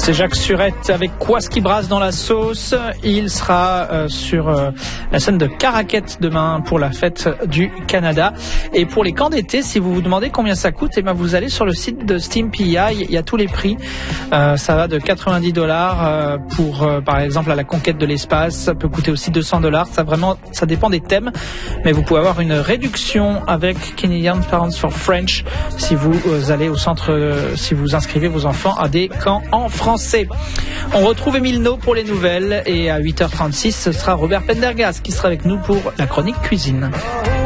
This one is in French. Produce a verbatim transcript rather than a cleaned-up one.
C'est Jacques Surette avec Quoi ce qui brasse dans la sauce. Il sera euh, sur euh, la scène de Caraquette demain pour la fête du Canada. Et pour les camps d'été, si vous vous demandez combien ça coûte, eh ben vous allez sur le site de Steam P I. Il y a tous les prix. Euh, ça va de quatre-vingt-dix dollars euh, pour, euh, par exemple, à la conquête de l'espace. Ça peut coûter aussi deux cents dollars. Ça vraiment, ça dépend des thèmes. Mais vous pouvez avoir une réduction avec Canadian Parents for French si vous euh, allez au centre, euh, si vous inscrivez vos enfants à des camps en français. On retrouve Émile No pour les nouvelles et à huit heures trente-six, ce sera Robert Pendergast qui sera avec nous pour la chronique cuisine.